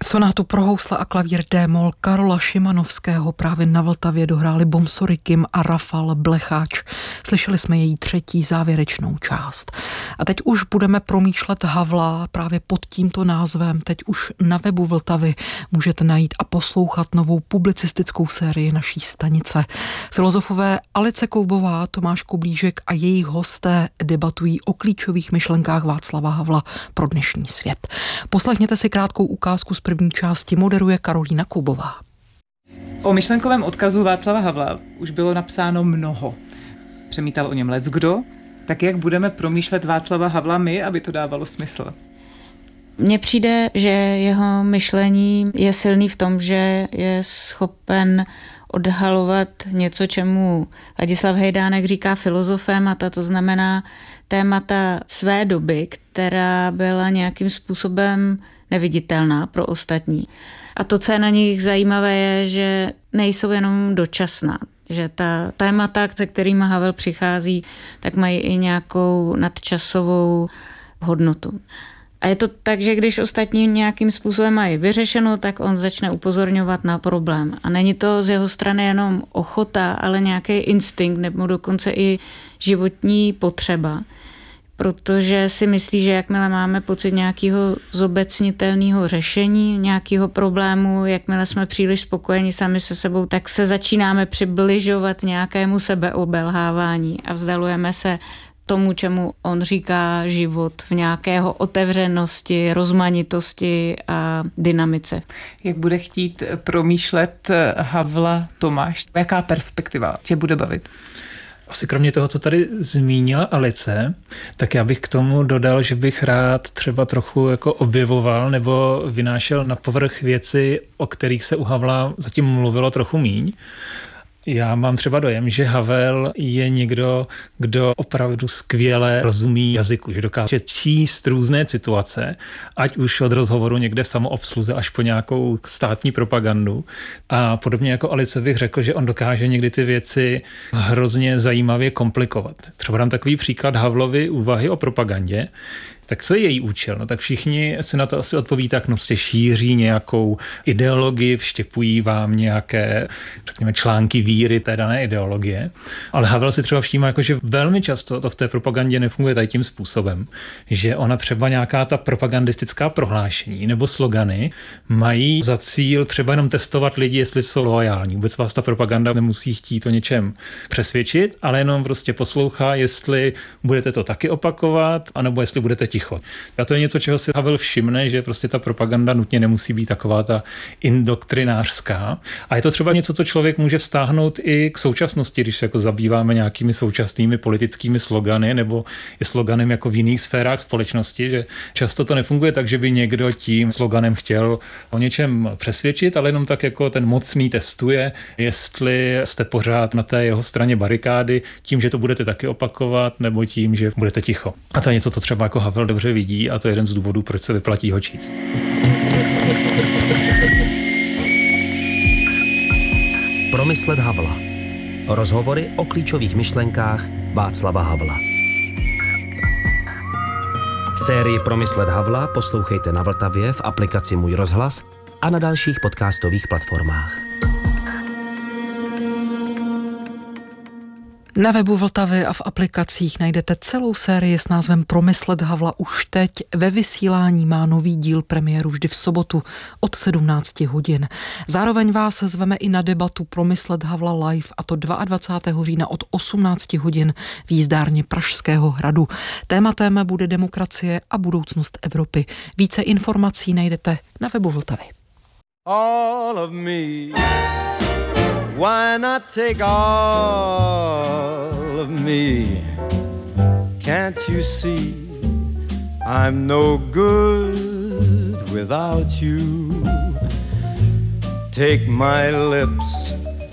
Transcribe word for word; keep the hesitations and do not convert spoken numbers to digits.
Sonátu pro housle a klavír D-moll Karola Šimanovského právě na Vltavě dohráli Bomsory Kim a Rafal Blecháč. Slyšeli jsme její třetí závěrečnou část. A teď už budeme promýšlet Havla právě pod tímto názvem. Teď už na webu Vltavy můžete najít a poslouchat novou publicistickou sérii naší stanice. Filozofové Alice Koubová, Tomáš Koblížek a jejich hosté debatují o klíčových myšlenkách Václava Havla pro dnešní svět. Poslechněte si krátkou ukázku z první části, moderuje Karolína Koubová. O myšlenkovém odkazu Václava Havla už bylo napsáno mnoho. Přemítal o něm leckdo, tak jak budeme promýšlet Václava Havla my, aby to dávalo smysl? Mně přijde, že jeho myšlení je silný v tom, že je schopen odhalovat něco, čemu Ladislav Hejdánek říká filozofémata, to znamená témata své doby, která byla nějakým způsobem neviditelná pro ostatní. A to, co je na nich zajímavé, je, že nejsou jenom dočasná. Že ta témata, se kterými Havel přichází, tak mají i nějakou nadčasovou hodnotu. A je to tak, že když ostatní nějakým způsobem mají vyřešeno, tak on začne upozorňovat na problém. A není to z jeho strany jenom ochota, ale nějaký instinkt nebo dokonce i životní potřeba. Protože si myslí, že jakmile máme pocit nějakého zobecnitelného řešení, nějakého problému, jakmile jsme příliš spokojeni sami se sebou, tak se začínáme přibližovat nějakému sebeobelhávání a vzdalujeme se tomu, čemu on říká život v nějakého otevřenosti, rozmanitosti a dynamice. Jak bude chtít promýšlet Havla Tomáš? Jaká perspektiva tě bude bavit? Asi kromě toho, co tady zmínila Alice, tak já bych k tomu dodal, že bych rád třeba trochu jako objevoval nebo vynášel na povrch věci, o kterých se u Havla zatím mluvilo trochu míň. Já mám třeba dojem, že Havel je někdo, kdo opravdu skvěle rozumí jazyku, že dokáže číst různé situace, ať už od rozhovoru někde v samoobsluze až po nějakou státní propagandu. A podobně jako Alice bych řekl, že on dokáže někdy ty věci hrozně zajímavě komplikovat. Třeba dám takový příklad Havlovy úvahy o propagandě. Tak co je její účel? No tak všichni si na to asi odpoví tak, no prostě šíří nějakou ideologii, vštěpují vám nějaké, řekněme, články víry té dané ideologie. Ale Havel si třeba všímá, jako, že velmi často to v té propagandě nefunguje tady tím způsobem, že ona třeba nějaká ta propagandistická prohlášení nebo slogany mají za cíl třeba jenom testovat lidi, jestli jsou loajální. Vůbec vás ta propaganda nemusí chtít o něčem přesvědčit, ale jenom prostě poslouchá, jestli budete to taky opakovat, anebo jestli budete ticho. A to je něco, čeho si Havel všimne, že prostě ta propaganda nutně nemusí být taková ta indoktrinářská. A je to třeba něco, co člověk může vztáhnout i k současnosti, když se jako zabýváme nějakými současnými politickými slogany nebo i sloganem jako v jiných sférách společnosti, že často to nefunguje tak, že by někdo tím sloganem chtěl o něčem přesvědčit, ale jenom tak jako ten mocný testuje, jestli jste pořád na té jeho straně barikády, tím, že to budete taky opakovat, nebo tím, že budete ticho. A to je něco, co třeba jako Havel dobře vidí a to je jeden z důvodů, proč se vyplatí ho číst. Promyslet Havla. Rozhovory o klíčových myšlenkách Václava Havla. Sérii Promyslet Havla poslouchejte na Vltavě v aplikaci Můj rozhlas a na dalších podcastových platformách. Na webu Vltavy a v aplikacích najdete celou sérii s názvem Promyslet Havla už teď. Ve vysílání má nový díl premiéru vždy v sobotu od sedmnáct hodin. Zároveň vás zveme i na debatu Promyslet Havla live, a to dvacátého druhého října od osmnáct hodin v jízdárně Pražského hradu. Tématem bude demokracie a budoucnost Evropy. Více informací najdete na webu Vltavy. All of me. Why not take all of me? Can't you see I'm no good without you? Take my lips,